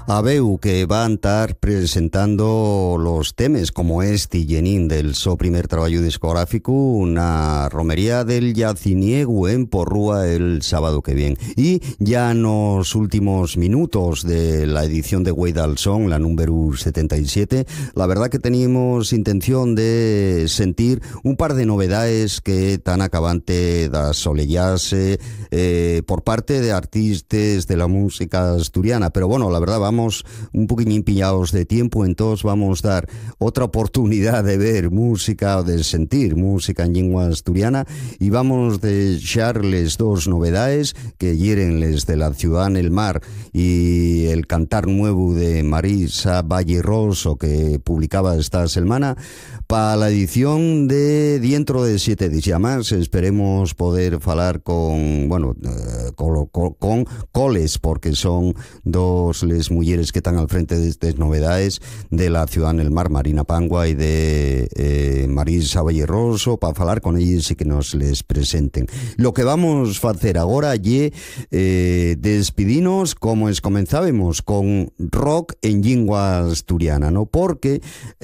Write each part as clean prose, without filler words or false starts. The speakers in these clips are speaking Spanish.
Abeu, que va a estar presentando los temas como este llenín del so primer trabajo discográfico, una romería del Yaciniegu en Porrúa el sábado que viene. Y ya en los últimos minutos de la edición de Way Dal Song, la número 77, la verdad que teníamos intención de sentir un par de novedades que tan acabante de solellarse por parte de artistas de la música asturiana. Pero bueno, la verdad vamos un poquillín pillados de tiempo, entonces vamos a dar otra oportunidad de ver música o de sentir música en lengua asturiana y vamos a echarles dos novedades que hierenles de la ciudad en el mar y el cantar nuevo de Marisa Valle Rosso que publicaba esta semana para la edición de dentro de 7 días más. Esperemos poder falar con con coles, porque son dos les mujeres que están al frente de estas novedades de la ciudad en el mar, Marina Pangua y de Marisa Valle Rosso, para falar con ellos y que nos les presenten. Lo que vamos a hacer ahora es despidinos como es comenzábamos con rock en lengua asturiana, ¿no? Porque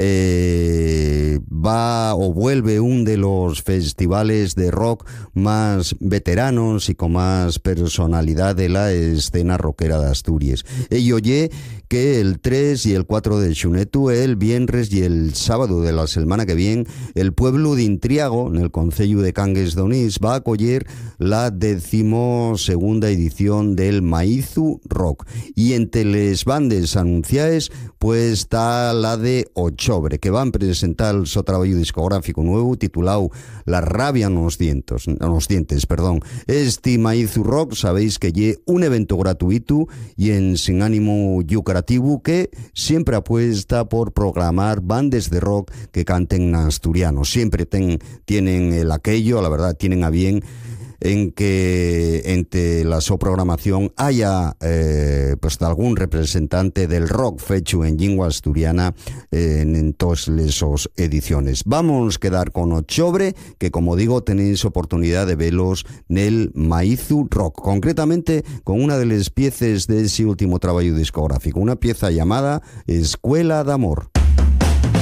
va o vuelve un de los festivales de rock más veteranos y con más personalidad de la escena rockera de Asturias. Ello oye que el 3 y el 4 de xunetu, el viernes y el sábado de la semana que viene, el pueblo de Intriago, en el concello de Cangues d'Onís, va a acoger la 12ª edición del Maizu Rock. Y entre les bandes anunciadas, pues está la de Ochobre, que van a presentar su trabajo discográfico nuevo titulado La rabia en los dientes. Este Maizu Rock, sabéis que es un evento gratuito y en sin ánimo lucrativo que siempre apuesta por programar bandas de rock que canten en asturiano. Siempre tienen el aquello, la verdad, tienen a bien en que entre la su programación haya pues algún representante del rock fecho en lengua asturiana en todas esas ediciones. Vamos a quedar con Ochobre, que como digo tenéis oportunidad de verlos en el Maizu Rock, concretamente con una de las piezas de ese último trabajo discográfico, una pieza llamada Escuela de Amor.